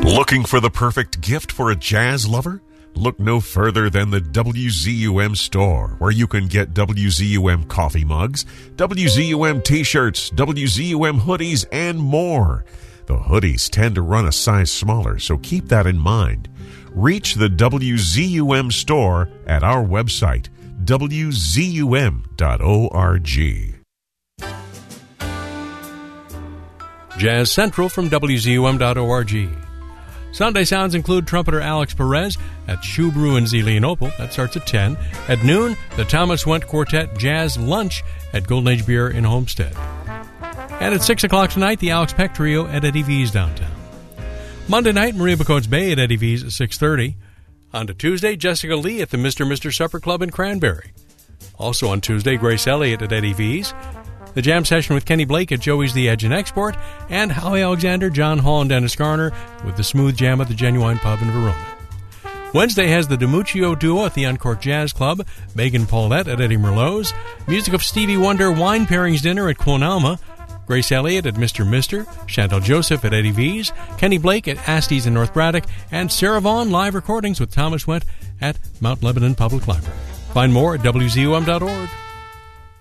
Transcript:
Looking for the perfect gift for a jazz lover? Look no further than the WZUM store, where you can get WZUM coffee mugs, WZUM t-shirts, WZUM hoodies, and more. The hoodies tend to run a size smaller, so keep that in mind. Reach the WZUM store at our website, wzum.org. Jazz Central from WZUM.org. Sunday sounds include trumpeter Alex Perez at Shoe Brew in Zelienople. That starts at 10. At noon, the Thomas Went Quartet Jazz Lunch at Golden Age Beer in Homestead. And at 6 o'clock tonight, the Alex Peck Trio at Eddie V's downtown. Monday night, Maria Bacotes Bay at Eddie V's at 6:30. On to Tuesday, Jessica Lee at the Mr. Supper Club in Cranberry. Also on Tuesday, Grace Elliott at Eddie V's. The jam session with Kenny Blake at Joey's The Edge and Export, and Howie Alexander, John Hall, and Dennis Garner with the Smooth Jam at the Genuine Pub in Verona. Wednesday has the DiMuccio Duo at the Uncorked Jazz Club, Megan Paulette at Eddie Merlot's, music of Stevie Wonder Wine Pairings Dinner at Quonalma, Grace Elliott at Mr. Chantal Joseph at Eddie V's, Kenny Blake at Astee's in North Braddock, and Sarah Vaughan live recordings with Thomas Went at Mount Lebanon Public Library. Find more at WZUM.org.